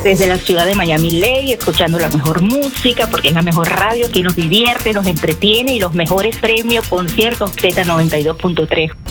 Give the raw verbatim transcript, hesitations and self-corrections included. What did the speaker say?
desde la ciudad de Miami Lake, escuchando la mejor música, porque es la mejor radio que nos divierte, nos entretiene y los mejores premios, conciertos Z noventa y dos punto tres.